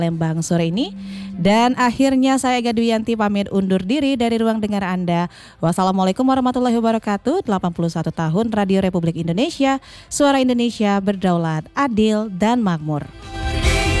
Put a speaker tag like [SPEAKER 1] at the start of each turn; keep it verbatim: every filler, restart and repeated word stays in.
[SPEAKER 1] Lembang sore ini. Dan akhirnya saya Ega Duyanti pamit undur diri dari ruang dengar Anda. Wassalamualaikum warahmatullahi wabarakatuh. delapan puluh satu tahun Radio Republik Indonesia, Suara Indonesia berdaulat, adil dan makmur.